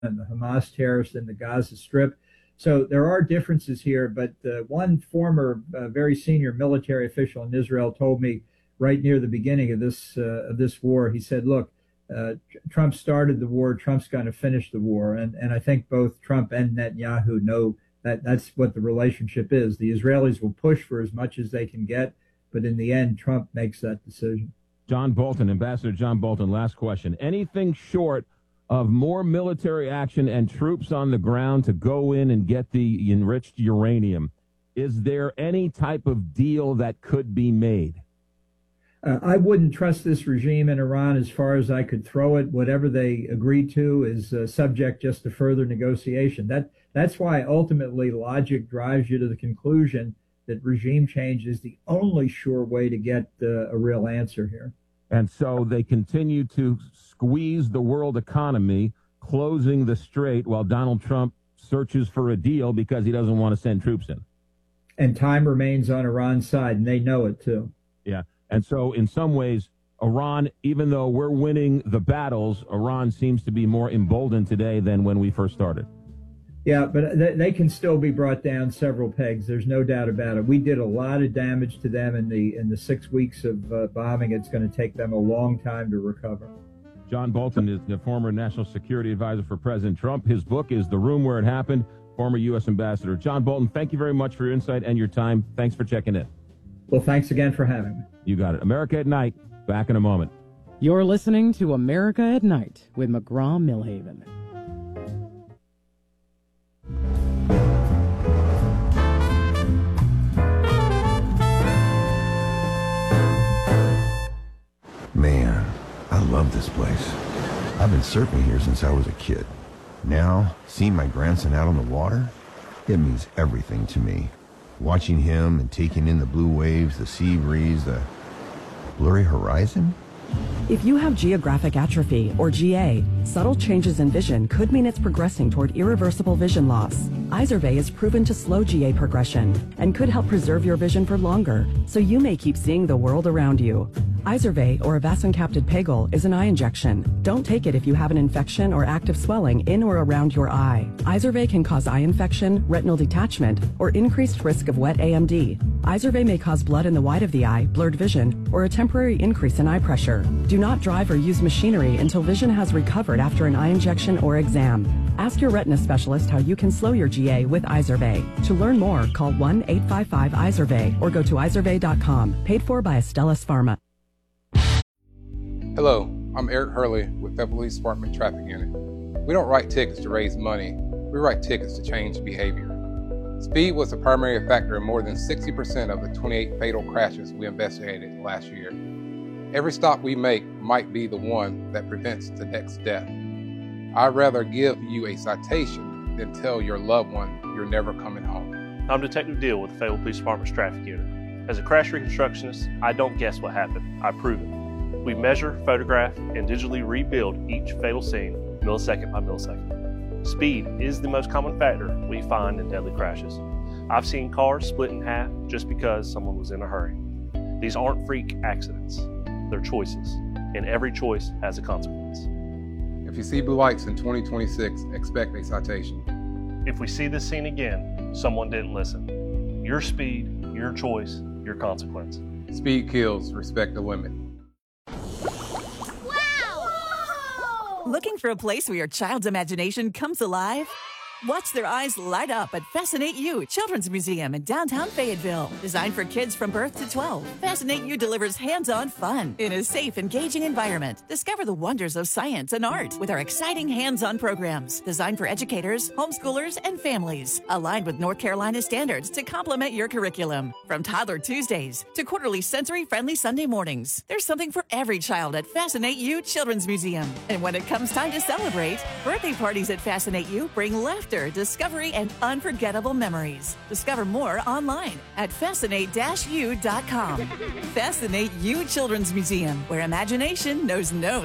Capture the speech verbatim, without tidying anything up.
and the Hamas terrorists in the Gaza Strip. So there are differences here, but uh, one former uh, very senior military official in Israel told me right near the beginning of this uh, of this war, he said, look, uh, Trump started the war, Trump's going to finish the war. And, and I think both Trump and Netanyahu know that that's what the relationship is. The Israelis will push for as much as they can get, but in the end, Trump makes that decision. John Bolton, Ambassador John Bolton, last question. Anything short of more military action and troops on the ground to go in and get the enriched uranium, is there any type of deal that could be made? Uh, I wouldn't trust this regime in Iran as far as I could throw it. Whatever they agree to is uh, subject just to further negotiation. That That's why ultimately logic drives you to the conclusion that regime change is the only sure way to get uh, a real answer here. And so they continue to squeeze the world economy, closing the strait while Donald Trump searches for a deal because he doesn't want to send troops in. And time remains on Iran's side, and they know it too. Yeah. And so in some ways, Iran, even though we're winning the battles, Iran seems to be more emboldened today than when we first started. Yeah, but they, they can still be brought down several pegs. There's no doubt about it. We did a lot of damage to them in the in the six weeks of uh, bombing. It's going to take them a long time to recover. John Bolton is the former national security advisor for President Trump. His book is The Room Where It Happened. Former U S Ambassador John Bolton, thank you very much for your insight and your time. Thanks for checking in. Well, thanks again for having me. You got it. America at Night. Back in a moment. You're listening to America at Night with McGraw-Milhaven. Man, I love this place. I've been surfing here since I was a kid. Now, seeing my grandson out on the water, it means everything to me. Watching him and taking in the blue waves, the sea breeze, the blurry horizon. If you have geographic atrophy, or G A, subtle changes in vision could mean it's progressing toward irreversible vision loss. Izervay is proven to slow G A progression and could help preserve your vision for longer, so you may keep seeing the world around you. Izervay, or avacincaptad pegol, is an eye injection. Don't take it if you have an infection or active swelling in or around your eye. Izervay can cause eye infection, retinal detachment, or increased risk of wet A M D. Izervay may cause blood in the white of the eye, blurred vision, or a temporary increase in eye pressure. Do not drive or use machinery until vision has recovered after an eye injection or exam. Ask your retina specialist how you can slow your G A with Izervay. To learn more, call one eight five five Izervay or go to izervay dot com. Paid for by Astellas Pharma. Hello, I'm Eric Hurley with Federal Police Department Traffic Unit. We don't write tickets to raise money, we write tickets to change behavior. Speed was the primary factor in more than sixty percent of the twenty-eight fatal crashes we investigated last year. Every stop we make might be the one that prevents the next death. I'd rather give you a citation than tell your loved one you're never coming home. I'm Detective Deal with the Fayetteville Police Department's Traffic Unit. As a crash reconstructionist, I don't guess what happened, I prove it. We measure, photograph, and digitally rebuild each fatal scene millisecond by millisecond. Speed is the most common factor we find in deadly crashes. I've seen cars split in half just because someone was in a hurry. These aren't freak accidents, they're choices, and every choice has a consequence. If you see blue lights in twenty twenty-six, expect a citation. If we see this scene again, someone didn't listen. Your speed, your choice, your consequence. Speed kills, respect the limit. Looking for a place where your child's imagination comes alive? Watch their eyes light up at Fascinate You Children's Museum in downtown Fayetteville. Designed for kids from birth to twelve, Fascinate You delivers hands-on fun in a safe, engaging environment. Discover the wonders of science and art with our exciting hands-on programs designed for educators, homeschoolers, and families. Aligned with North Carolina standards to complement your curriculum. From Toddler Tuesdays to quarterly sensory-friendly Sunday mornings, there's something for every child at Fascinate You Children's Museum. And when it comes time to celebrate, birthday parties at Fascinate You bring laughter, discovery, and unforgettable memories. Discover more online at fascinate dash u dot com. Fascinate You Children's Museum, where imagination knows no